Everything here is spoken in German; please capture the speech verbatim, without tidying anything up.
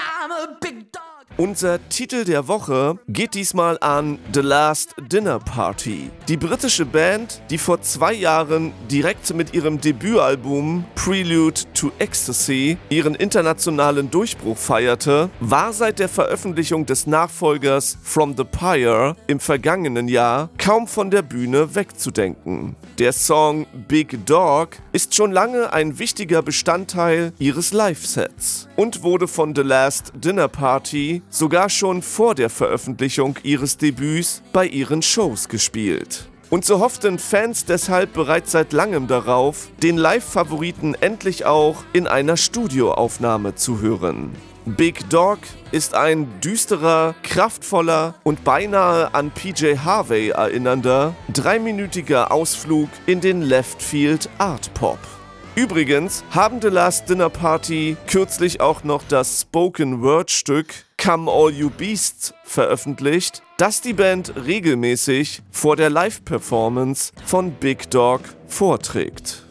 I'm a big dog. Unser Titel der Woche geht diesmal an The Last Dinner Party. Die britische Band, die vor zwei Jahren direkt mit ihrem Debütalbum Prelude to Ecstasy ihren internationalen Durchbruch feierte, war seit der Veröffentlichung des Nachfolgers From the Pyre im vergangenen Jahr kaum von der Bühne wegzudenken. Der Song Big Dog ist schon lange ein wichtiger Bestandteil ihres Live-Sets und wurde von The Last Dinner Party sogar schon vor der Veröffentlichung ihres Debüts bei ihren Shows gespielt. Und so hofften Fans deshalb bereits seit langem darauf, den Live-Favoriten endlich auch in einer Studioaufnahme zu hören. Big Dog ist ein düsterer, kraftvoller und beinahe an P J Harvey erinnernder, dreiminütiger Ausflug in den Left-Field Art Pop. Übrigens haben The Last Dinner Party kürzlich auch noch das Spoken-Word-Stück Come All You Beasts veröffentlicht, das die Band regelmäßig vor der Live-Performance von Big Dog vorträgt.